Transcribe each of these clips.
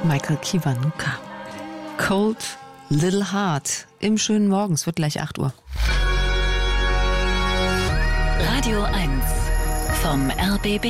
Michael Kiwanuka. Cold Little Heart. Im schönen Morgen, es wird gleich 8 Uhr. Radio 1 vom RBB.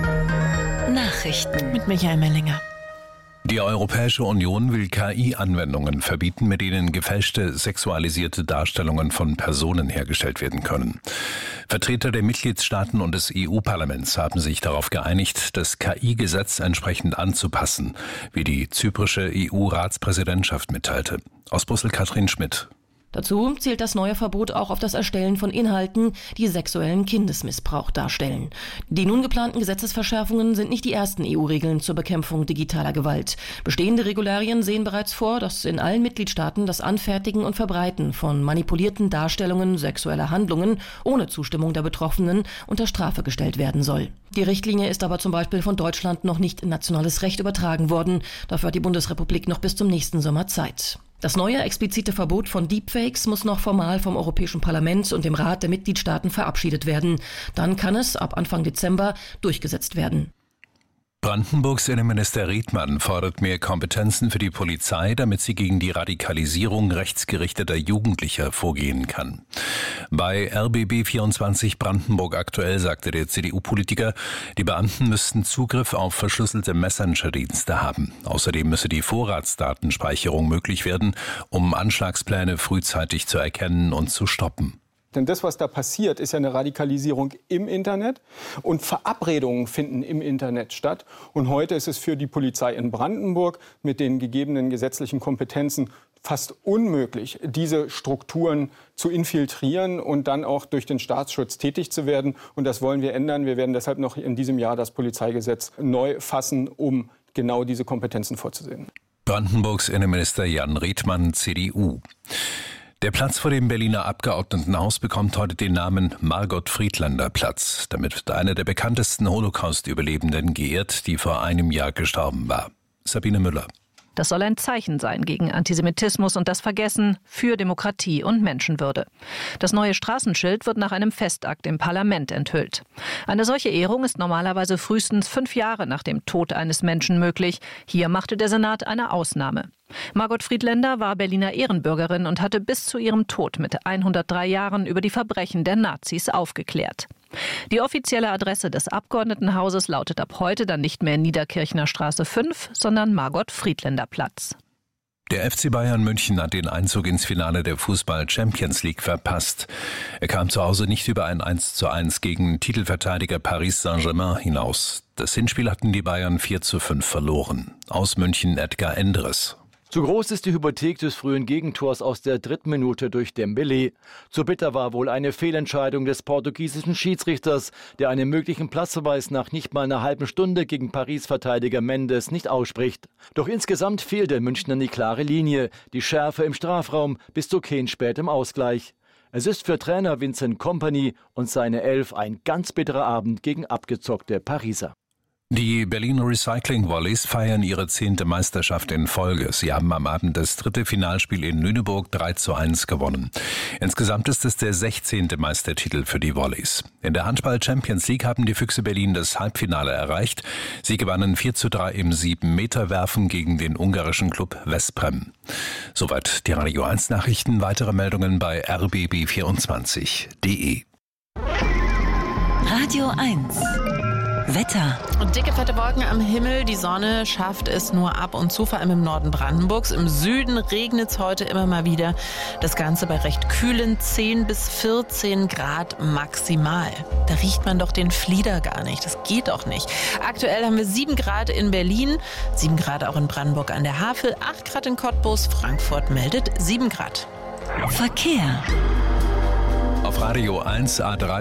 Nachrichten Mit Michael Mellinger. Die Europäische Union will KI-Anwendungen verbieten, mit denen gefälschte, sexualisierte Darstellungen von Personen hergestellt werden können. Vertreter der Mitgliedstaaten und des EU-Parlaments haben sich darauf geeinigt, das KI-Gesetz entsprechend anzupassen, wie die zyprische EU-Ratspräsidentschaft mitteilte. Aus Brüssel Katrin Schmidt. Dazu zielt das neue Verbot auch auf das Erstellen von Inhalten, die sexuellen Kindesmissbrauch darstellen. Die nun geplanten Gesetzesverschärfungen sind nicht die ersten EU-Regeln zur Bekämpfung digitaler Gewalt. Bestehende Regularien sehen bereits vor, dass in allen Mitgliedstaaten das Anfertigen und Verbreiten von manipulierten Darstellungen sexueller Handlungen ohne Zustimmung der Betroffenen unter Strafe gestellt werden soll. Die Richtlinie ist aber zum Beispiel von Deutschland noch nicht in nationales Recht übertragen worden. Dafür hat die Bundesrepublik noch bis zum nächsten Sommer Zeit. Das neue explizite Verbot von Deepfakes muss noch formal vom Europäischen Parlament und dem Rat der Mitgliedstaaten verabschiedet werden. Dann kann es ab Anfang Dezember durchgesetzt werden. Brandenburgs Innenminister Riethmann fordert mehr Kompetenzen für die Polizei, damit sie gegen die Radikalisierung rechtsgerichteter Jugendlicher vorgehen kann. Bei RBB24 Brandenburg aktuell sagte der CDU-Politiker, die Beamten müssten Zugriff auf verschlüsselte Messenger-Dienste haben. Außerdem müsse die Vorratsdatenspeicherung möglich werden, um Anschlagspläne frühzeitig zu erkennen und zu stoppen. Denn das, was da passiert, ist ja eine Radikalisierung im Internet und Verabredungen finden im Internet statt. Und heute ist es für die Polizei in Brandenburg mit den gegebenen gesetzlichen Kompetenzen fast unmöglich, diese Strukturen zu infiltrieren und dann auch durch den Staatsschutz tätig zu werden. Und das wollen wir ändern. Wir werden deshalb noch in diesem Jahr das Polizeigesetz neu fassen, um genau diese Kompetenzen vorzusehen. Brandenburgs Innenminister Jan Riethmann, CDU. Der Platz vor dem Berliner Abgeordnetenhaus bekommt heute den Namen Margot-Friedländer-Platz. Damit wird eine der bekanntesten Holocaust-Überlebenden geehrt, die vor einem Jahr gestorben war. Sabine Müller. Das soll ein Zeichen sein gegen Antisemitismus und das Vergessen, für Demokratie und Menschenwürde. Das neue Straßenschild wird nach einem Festakt im Parlament enthüllt. Eine solche Ehrung ist normalerweise frühestens 5 Jahre nach dem Tod eines Menschen möglich. Hier machte der Senat eine Ausnahme. Margot Friedländer war Berliner Ehrenbürgerin und hatte bis zu ihrem Tod mit 103 Jahren über die Verbrechen der Nazis aufgeklärt. Die offizielle Adresse des Abgeordnetenhauses lautet ab heute dann nicht mehr Niederkirchner Straße 5, sondern Margot-Friedländer-Platz. Der FC Bayern München hat den Einzug ins Finale der Fußball-Champions League verpasst. Er kam zu Hause nicht über ein 1:1 gegen Titelverteidiger Paris Saint-Germain hinaus. Das Hinspiel hatten die Bayern 4:5 verloren. Aus München Edgar Endres. Zu groß ist die Hypothek des frühen Gegentors aus der 3. Minute durch Dembélé. Zu bitter war wohl eine Fehlentscheidung des portugiesischen Schiedsrichters, der einen möglichen Platzverweis nach nicht mal einer halben Stunde gegen Paris-Verteidiger Mendes nicht ausspricht. Doch insgesamt fehlt den Münchnern die klare Linie, die Schärfe im Strafraum bis zu Keins spätem Ausgleich. Es ist für Trainer Vincent Kompany und seine Elf ein ganz bitterer Abend gegen abgezockte Pariser. Die Berliner Recycling Volleys feiern ihre 10. Meisterschaft in Folge. Sie haben am Abend das 3. Finalspiel in Lüneburg 3:1 gewonnen. Insgesamt ist es der 16. Meistertitel für die Volleys. In der Handball-Champions League haben die Füchse Berlin das Halbfinale erreicht. Sie gewannen 4:3 im 7-Meter-Werfen gegen den ungarischen Klub Veszprém. Soweit die Radio 1 Nachrichten. Weitere Meldungen bei rbb24.de. Radio 1 Wetter. Und dicke, fette Wolken am Himmel. Die Sonne schafft es nur ab und zu, vor allem im Norden Brandenburgs. Im Süden regnet es heute immer mal wieder. Das Ganze bei recht kühlen 10 bis 14 Grad maximal. Da riecht man doch den Flieder gar nicht. Das geht doch nicht. Aktuell haben wir 7 Grad in Berlin, 7 Grad auch in Brandenburg an der Havel, 8 Grad in Cottbus. Frankfurt meldet 7 Grad. Verkehr. Auf Radio 1 A3